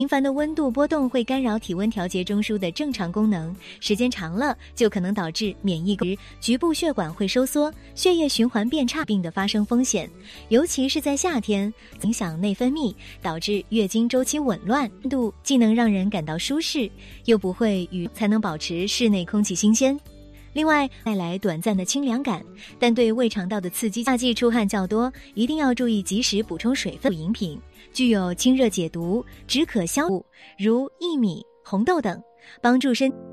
频繁的温度波动会干扰体温调节中枢的正常功能，时间长了就可能导致免疫局部血管会收缩，血液循环变差，病的发生风险。尤其是在夏天，影响内分泌，导致月经周期紊乱。温度既能让人感到舒适，又不会才能保持室内空气新鲜。另外，带来短暂的清凉感，但对胃肠道的刺激。夏季出汗较多，一定要注意及时补充水分。饮品具有清热解毒、止渴消物，如薏米、红豆等，帮助身。